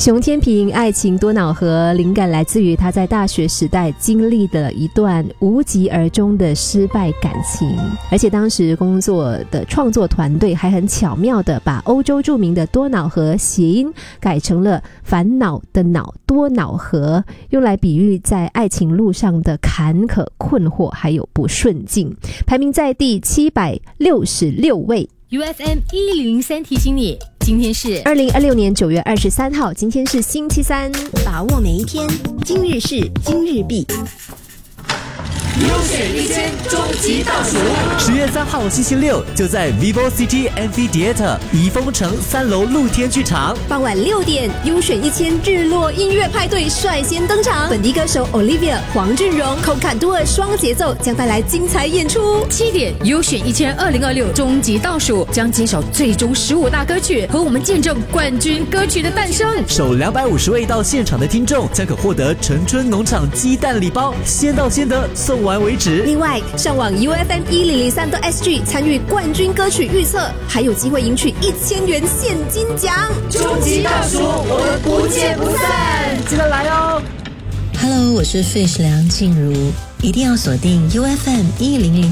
熊天平爱情多瑙河灵感来自于他在大学时代经历的一段无疾而终的失败感情，而且当时工作的创作团队还很巧妙地把欧洲著名的多瑙河谐音改成了烦恼的恼多瑙河，用来比喻在爱情路上的坎坷困惑还有不顺境，排名在第766位。 UFM 1003提醒你，今天是 2026年9月23号，今天是星期三， 把握每一天，今日事今日毕。 优选1000终极倒数，10月3号星期六就在 Vivo City Amphitheatre 怡丰城3楼露天剧场， 傍晚6点，优选1000日落音乐派对率先登场，本地歌手 Olivia、黄俊荣、寇坎多尔双节奏将带来精彩演出。 7点，优选1000 2026终极倒数将揭晓最终15大歌曲，和我们见证冠军歌曲的诞生。 首250位到现场的听众将可获得陈春农场鸡蛋礼包，先到先得，送完为止。 另外，上网 UFM1003.SG 参与冠军歌曲预测，还有机会赢取1000元现金奖。 终极倒数，我们不见不散，记得来哦。 Hello， 我是 Fish 梁静茹，一定要锁定 UFM1003